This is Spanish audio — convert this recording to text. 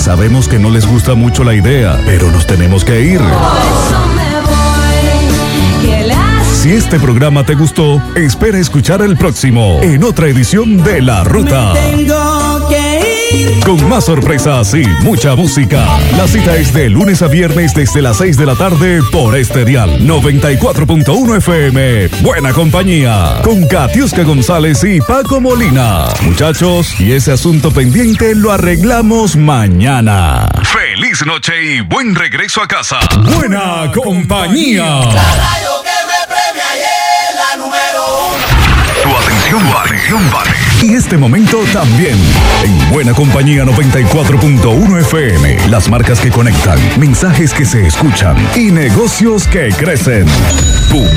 Sabemos que no les gusta mucho la idea, pero nos tenemos que ir. Si este programa te gustó, espera escuchar el próximo en otra edición de La Ruta. Con más sorpresas y mucha música. La cita es de lunes a viernes desde las 6 de la tarde por este dial 94.1 FM. Buena compañía. Con Katiuska González y Paco Molina. Muchachos, y ese asunto pendiente lo arreglamos mañana. Feliz noche y buen regreso a casa. Buena compañía. La radio que me premia y es la número 1. Tu atención vale. Y este momento también. En Buena Compañía 94.1 FM. Las marcas que conectan, mensajes que se escuchan y negocios que crecen.